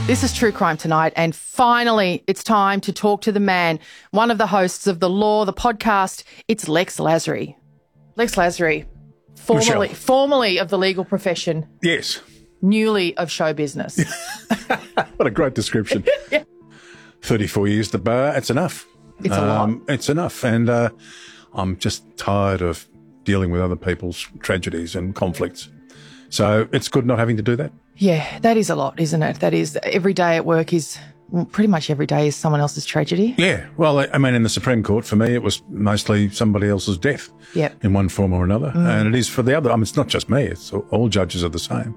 This is True Crime Tonight, and finally it's time to talk to the man, one of the hosts of The Law, the podcast. It's Lex Lasry. Lex Lasry, formerly of the legal profession. Yes. Newly of show business. What a great description. Yeah. 34 years at the bar, it's enough. It's a lot. It's enough. And I'm just tired of dealing with other people's tragedies and conflicts. So it's good not having to do that. Yeah, that is a lot, isn't it? That is, every day at work is, well, pretty much every day is someone else's tragedy. Yeah. Well, I mean, in the Supreme Court, for me, it was mostly somebody else's death in one form or another. And it is for the other. I mean, it's not just me. It's all judges are the same.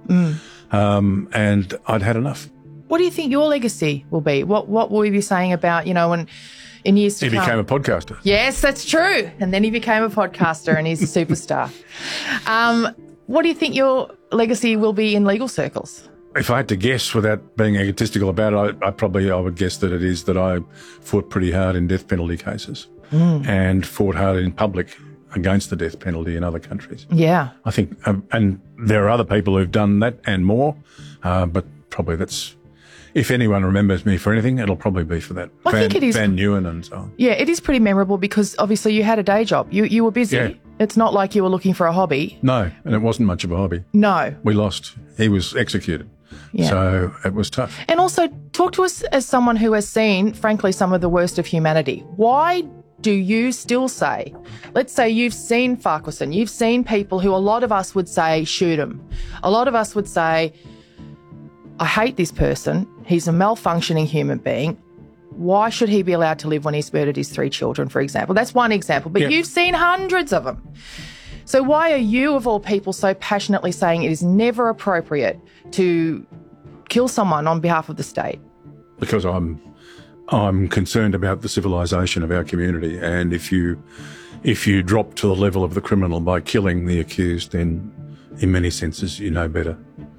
And I'd had enough. What do you think your legacy will be? What will you be saying about, when in years to come? He became a podcaster. Yes, that's true. And then he became a podcaster and he's a superstar. What do you think your legacy will be in legal circles? If I had to guess without being egotistical about it, I would guess that it is that I fought pretty hard in death penalty cases and fought hard in public against the death penalty in other countries. Yeah. I think, and there are other people who've done that and more, but probably that's, if anyone remembers me for anything, it'll probably be for that. I think it is. Van Nguyen and so on. Yeah, it is pretty memorable because obviously you had a day job. You were busy. Yeah. It's not like you were looking for a hobby. No, and it wasn't much of a hobby. No. We lost. He was executed. Yeah. So it was tough. And also, talk to us as someone who has seen, frankly, some of the worst of humanity. Why do you still say, let's say you've seen Farquharson, you've seen people who a lot of us would say, shoot him. A lot of us would say, I hate this person. He's a malfunctioning human being. Why should he be allowed to live when he's murdered his 3 children, for example? That's one example, but you've seen hundreds of them. So why are you, of all people, so passionately saying it is never appropriate to kill someone on behalf of the state? Because I'm concerned about the civilisation of our community, and if you drop to the level of the criminal by killing the accused, then in many senses you know better.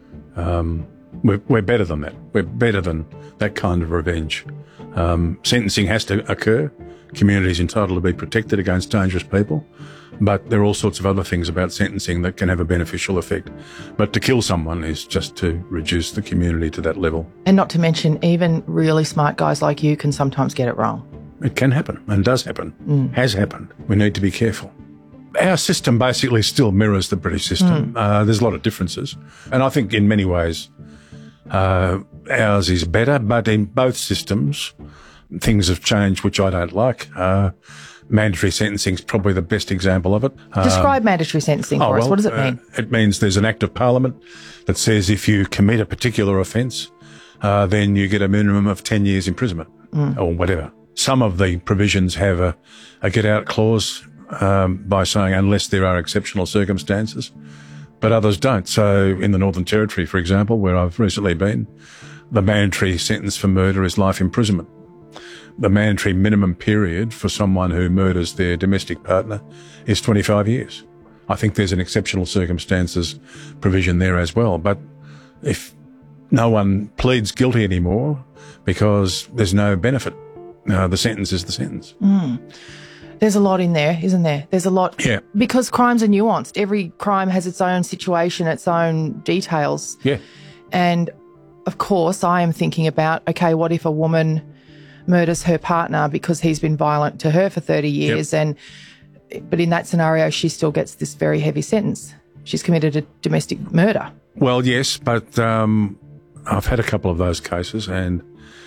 We're better than that. We're better than that kind of revenge. Sentencing has to occur. Community's entitled to be protected against dangerous people. But there are all sorts of other things about sentencing that can have a beneficial effect. But to kill someone is just to reduce the community to that level. And not to mention, even really smart guys like you can sometimes get it wrong. It can happen and does happen, has happened. We need to be careful. Our system basically still mirrors the British system. There's a lot of differences. And I think in many ways ours is better, but in both systems things have changed, which I don't like. Mandatory sentencing is probably the best example of it. Describe mandatory sentencing for us. What does it mean? It means there's an act of parliament that says if you commit a particular offence, then you get a minimum of 10 years imprisonment or whatever. Some of the provisions have a get-out clause by saying unless there are exceptional circumstances, but others don't. So in the Northern Territory, for example, where I've recently been, the mandatory sentence for murder is life imprisonment. The mandatory minimum period for someone who murders their domestic partner is 25 years. I think there's an exceptional circumstances provision there as well. But if no one pleads guilty anymore because there's no benefit, the sentence is the sentence. There's a lot in there, isn't there? There's a lot. Yeah. Because crimes are nuanced. Every crime has its own situation, its own details. Yeah. And, of course, I am thinking about, okay, what if a woman murders her partner because he's been violent to her for 30 years but in that scenario she still gets this very heavy sentence. She's committed a domestic murder. Well, yes, but I've had a couple of those cases, and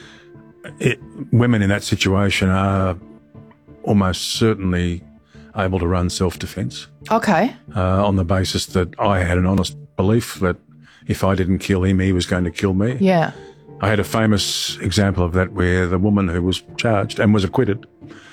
women in that situation are almost certainly able to run self-defence. Okay. On the basis that I had an honest belief that if I didn't kill him, he was going to kill me. Yeah. I had a famous example of that where the woman who was charged and was acquitted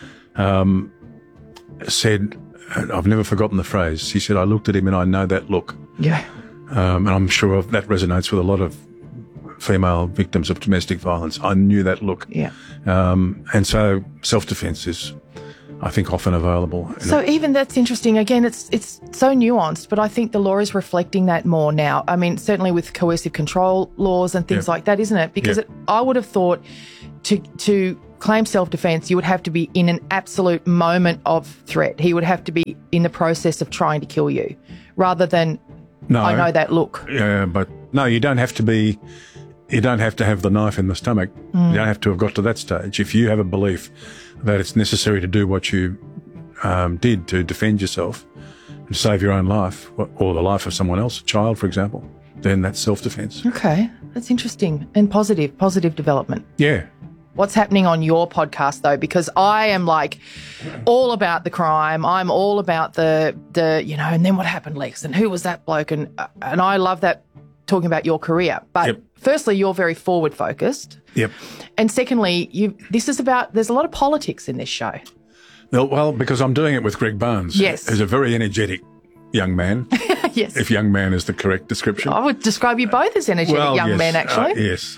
said, I've never forgotten the phrase, she said, I looked at him and I know that look. Yeah. And I'm sure that resonates with a lot of female victims of domestic violence. I knew that look. Yeah. And so self-defence is, I think, often available. So even that's interesting. Again, it's so nuanced, but I think the law is reflecting that more now. I mean, certainly with coercive control laws and things like that, isn't it? Because I would have thought to claim self-defence, you would have to be in an absolute moment of threat. He would have to be in the process of trying to kill you, rather than I know that look. Yeah, but no, you don't have to be you don't have to have the knife in the stomach. You don't have to have got to that stage. If you have a belief that it's necessary to do what you did to defend yourself and save your own life or the life of someone else, a child, for example, then that's self-defense. Okay, that's interesting and positive development. Yeah. What's happening on your podcast, though? Because I am like all about the crime. I'm all about the and then what happened, Lex, and who was that bloke? And I love that, talking about your career. But firstly, you're very forward focused. Yep. And secondly, there's a lot of politics in this show. Well, because I'm doing it with Greg Barnes. Yes. Who's a very energetic young man. Yes. If young man is the correct description. I would describe you both as energetic young men, actually. Yes.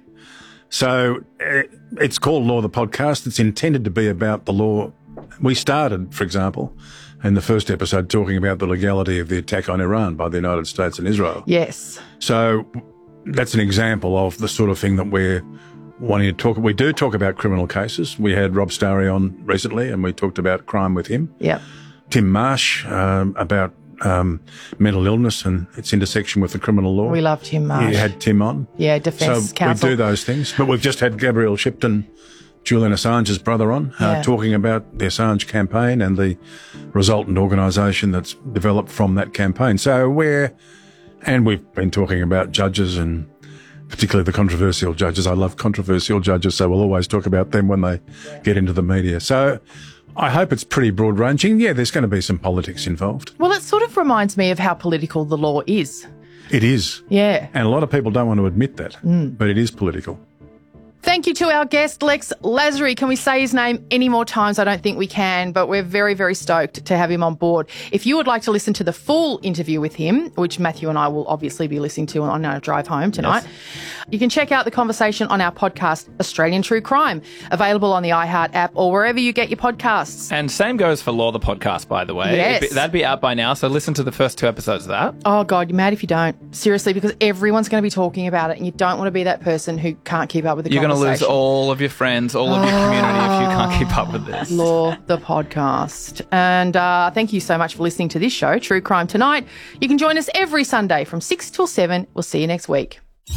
So it's called Law, the podcast. It's intended to be about the law. We started, for example, in the first episode talking about the legality of the attack on Iran by the United States and Israel. Yes. So that's an example of the sort of thing that we're wanting to talk. We do talk about criminal cases. We had Rob Starry on recently and we talked about crime with him. Yeah. Tim Marsh about mental illness and its intersection with the criminal law. We love Tim Marsh. You had Tim on. Yeah, Defence Counsel. So we do those things. But we've just had Gabrielle Shipton, Julian Assange's brother, on talking about the Assange campaign and the resultant organisation that's developed from that campaign. So we've been talking about judges and particularly the controversial judges. I love controversial judges, so we'll always talk about them when they get into the media. So I hope it's pretty broad-ranging. Yeah, there's going to be some politics involved. Well, it sort of reminds me of how political the law is. It is. Yeah. And a lot of people don't want to admit that, but it is political. Thank you to our guest, Lex Lasry. Can we say his name any more times? I don't think we can, but we're very, very stoked to have him on board. If you would like to listen to the full interview with him, which Matthew and I will obviously be listening to on our drive home tonight, you can check out the conversation on our podcast, Australian True Crime, available on the iHeart app or wherever you get your podcasts. And same goes for Law, the podcast, by the way. Yes. That'd be out by now, so listen to the first 2 episodes of that. Oh, God, you're mad if you don't. Seriously, because everyone's going to be talking about it and you don't want to be that person who can't keep up with the conversation. You're going to lose all of your friends, all of your community if you can't keep up with this. Law, the podcast. And thank you so much for listening to this show, True Crime Tonight. You can join us every Sunday from 6 till 7. We'll see you next week.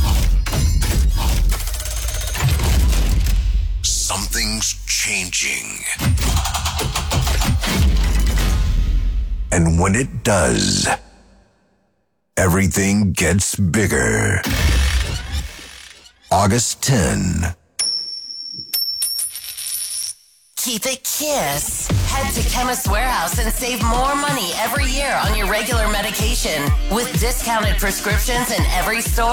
Something's changing. And when it does, everything gets bigger. August 10. Keep it Kiss. Head to Chemist Warehouse and save more money every year on your regular medication with discounted prescriptions in every store